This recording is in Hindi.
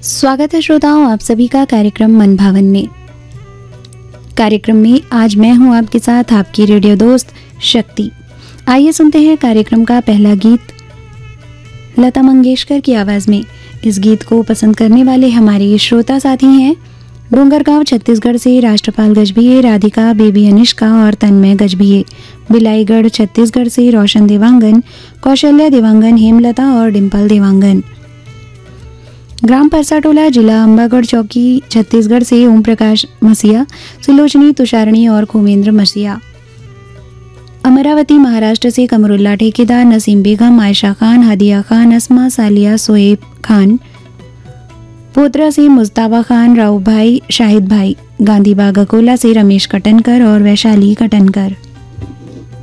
स्वागत है श्रोताओं आप सभी का कार्यक्रम मन भावन में। कार्यक्रम में आज मैं हूं आपके साथ आपकी रेडियो दोस्त शक्ति। आइए सुनते हैं कार्यक्रम का पहला गीत लता मंगेशकर की आवाज में। इस गीत को पसंद करने वाले हमारे श्रोता साथी हैं डोंगरगांव छत्तीसगढ़ से राष्ट्रपाल गजभिये, राधिका, बेबी अनिष्का और तन्मय गजभिये। बिलाईगढ़ छत्तीसगढ़ से रोशन देवांगन, कौशल्या देवांगन, हेमलता और डिम्पल देवांगन। ग्राम परसाटोला, जिला अंबागढ़ चौकी, छत्तीसगढ़ से ओम प्रकाश मसीहा, सुलोचनी, तुषारणी और कुमेंद्र मसीहा। अमरावती महाराष्ट्र से कमरुल्ला ठेकेदार, नसीम बेगम, आयशा खान, हदिया खान, अस्मा, सालिया, सोएब खान। पोत्रा से मुस्ताबा खान, राव भाई, शाहिद भाई। गांधीबाग अकोला से रमेश कटनकर और वैशाली कटनकर।